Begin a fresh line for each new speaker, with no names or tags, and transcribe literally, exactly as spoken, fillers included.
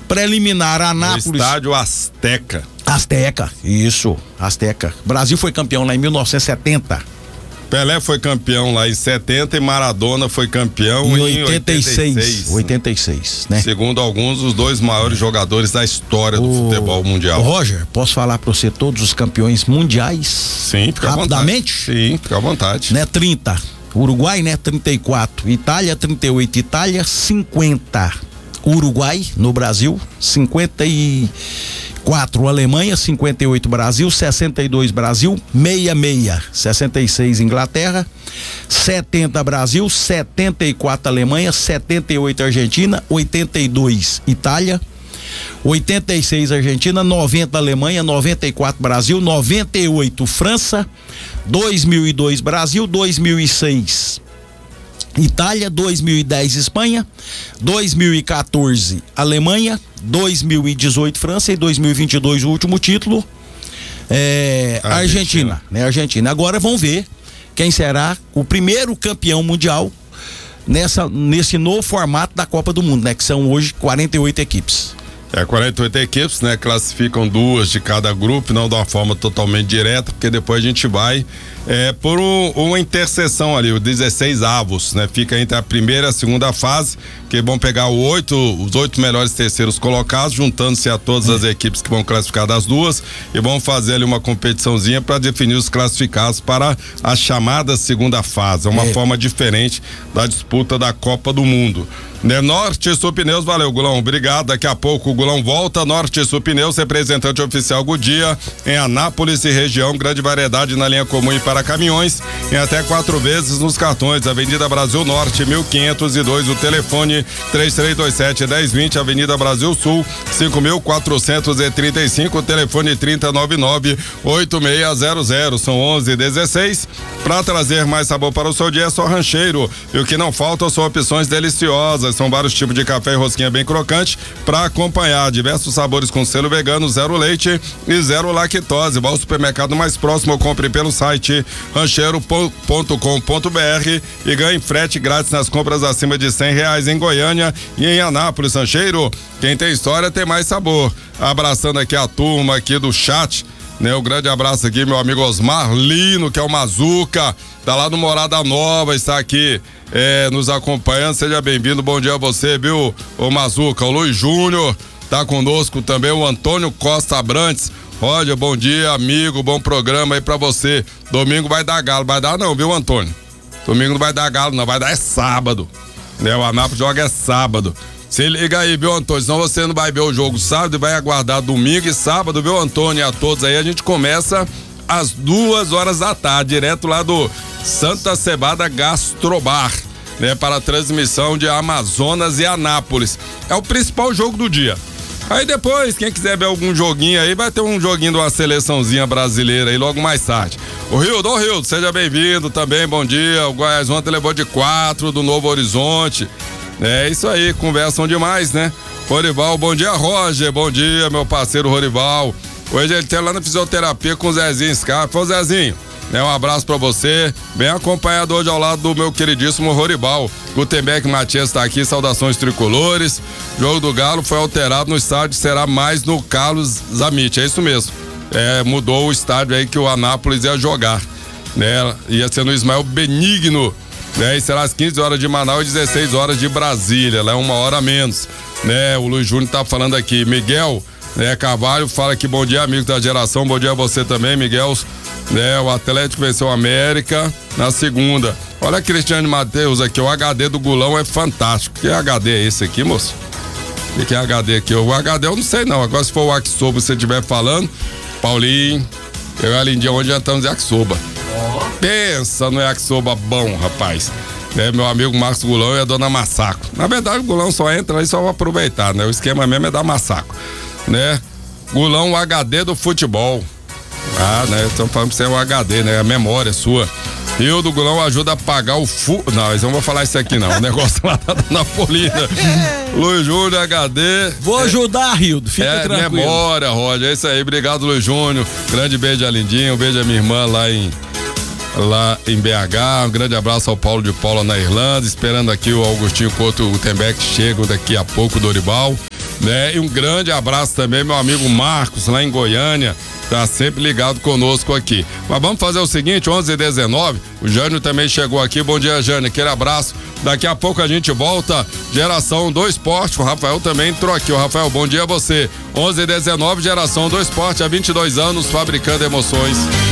preliminar, Anápolis.
No estádio Azteca.
Azteca, isso, Azteca. Brasil foi campeão lá em mil novecentos e setenta.
Pelé foi campeão lá em setenta e Maradona foi campeão em, em oitenta e seis.
oitenta e seis, né?
Segundo alguns, os dois maiores jogadores da história do
o,
futebol mundial.
Roger, posso falar pra você todos os campeões mundiais?
Sim, fica
rapidamente?
à vontade. Sim, fica à vontade.
Né, trinta. Uruguai, né, trinta e quatro. Itália, trinta e oito. Itália, cinquenta. Uruguai, no Brasil, cinquenta e quatro. Alemanha, cinquenta e oito. Brasil, sessenta e dois. Brasil, sessenta e seis. sessenta e seis Inglaterra, setenta Brasil, setenta e quatro Alemanha, setenta e oito Argentina, oitenta e dois Itália, oitenta e seis Argentina, noventa Alemanha, noventa e quatro Brasil, noventa e oito França, dois mil e dois Brasil, dois mil e seis Itália, dois mil e dez Espanha, dois mil e quatorze Alemanha, dois mil e dezoito França e dois mil e vinte e dois o último título é, Argentina. Argentina, né? Argentina. Agora vamos ver quem será o primeiro campeão mundial nessa, nesse novo formato da Copa do Mundo, né? Que são hoje quarenta e oito equipes.
É, quarenta e oito equipes, né? Classificam duas de cada grupo, não de uma forma totalmente direta, porque depois a gente vai é, por um, uma interseção ali, os dezesseis avos, né? Fica entre a primeira e a segunda fase, que vão pegar o oito, os oito melhores terceiros colocados, juntando-se a todas as equipes que vão classificar das duas e vão fazer ali uma competiçãozinha para definir os classificados para a chamada segunda fase. É uma é. forma diferente da disputa da Copa do Mundo. Né? Norte Sul Pneus, valeu, Gulão, obrigado. Daqui a pouco o Gulão volta. Norte Sul Pneus, representante oficial Goodyear em Anápolis e região, grande variedade na linha comum e para caminhões, em até quatro vezes nos cartões. Avenida Brasil Norte, mil quinhentos e dois, o telefone três três dois sete, um zero dois zero, Avenida Brasil Sul, cinco mil quatrocentos e trinta e cinco, o telefone trinta nove nove, oito seis zero zero, são onze e dezesseis. Para trazer mais sabor para o seu dia é só Rancheiro, e o que não falta são opções deliciosas. São vários tipos de café e rosquinha bem crocante para acompanhar, diversos sabores com selo vegano, zero leite e zero lactose. Vá ao supermercado mais próximo ou compre pelo site rancheiro ponto com ponto br e ganhe frete grátis nas compras acima de cem reais em Goiânia e em Anápolis. Rancheiro, quem tem história tem mais sabor. Abraçando aqui a turma aqui do chat, né? Um grande abraço aqui, meu amigo Osmar Lino, que é o Mazuca, tá lá no Morada Nova, está aqui é, nos acompanhando. Seja bem-vindo, bom dia a você, viu, o Mazuca. O Luiz Júnior tá conosco também, o Antônio Costa Abrantes. Olha, bom dia, amigo, bom programa aí pra você. Domingo vai dar galo, vai dar não, viu, Antônio? Domingo não vai dar galo, não, vai dar é sábado, né? O Anápolis joga é sábado. Se liga aí, viu, Antônio? Senão você não vai ver o jogo sábado e vai aguardar domingo e sábado, viu, Antônio? E a todos aí, a gente começa às duas horas da tarde, direto lá do Santa Cebada Gastrobar, né? Para a transmissão de Amazonas e Anápolis. É o principal jogo do dia. Aí depois, quem quiser ver algum joguinho aí, vai ter um joguinho de uma seleçãozinha brasileira aí logo mais tarde. O Rildo, ô Rildo, seja bem-vindo também, bom dia. O Goiás ontem levou de quatro do Novo Horizonte. É isso aí, conversam demais, né? Rorival, bom dia, Roger, bom dia, meu parceiro Rorival. Hoje ele tem lá na fisioterapia com o Zezinho Scarpa. Ô Zezinho, né? Um abraço pra você, bem acompanhado hoje ao lado do meu queridíssimo Rorival. Gutenberg Matias tá aqui, saudações tricolores. Jogo do Galo foi alterado no estádio, será mais no Carlos Zamit, é isso mesmo. É, mudou o estádio aí que o Anápolis ia jogar, né? Ia ser no Ismael Benigno, né? E será às quinze horas de Manaus e dezesseis horas de Brasília, lá é uma hora a menos, né? O Luiz Júnior tá falando aqui, Miguel, né? Carvalho fala que bom dia, amigo da geração, bom dia a você também, Miguel, né? O Atlético venceu o América na segunda. Olha, Cristiano Matheus aqui, o H D do Gulão é fantástico. Que H D é esse aqui, moço? O que é H D aqui? O H D eu não sei não, agora se for o Yakisoba você estiver falando, Paulinho, eu e a Lindinha onde já estamos em Yakisoba. Oh. Pensa no Yakisoba bom, rapaz. É, meu amigo Marcos Gulão e a dona Massaco. Na verdade o Gulão só entra aí só pra aproveitar, né? O esquema mesmo é dar Massaco, né? Gulão, o H D do futebol. Ah, né? Estamos falando que você é o H D, né? A memória sua. E o do Gulão ajuda a pagar o fu... Não, eu não vou falar isso aqui não, o negócio lá da Dona Polina. Luiz Júnior, H D.
Vou ajudar, Rildo, fica
é,
tranquilo.
Memória, Roger, é isso aí, obrigado, Luiz Júnior. Grande beijo a Lindinha, um beijo a minha irmã lá em... lá em B H, um grande abraço ao Paulo de Paula na Irlanda, esperando aqui o Augustinho Couto, o Gutenberg chega daqui a pouco, Dorival. né? E um grande abraço também, meu amigo Marcos, lá em Goiânia, tá sempre ligado conosco aqui. Mas vamos fazer o seguinte, onze e dezenove, o Jânio também chegou aqui. Bom dia, Jânio, aquele abraço. Daqui a pouco a gente volta, Geração do Esporte. O Rafael também entrou aqui. O Rafael, bom dia a você. onze e dezenove, Geração do Esporte, há vinte e dois anos, fabricando emoções.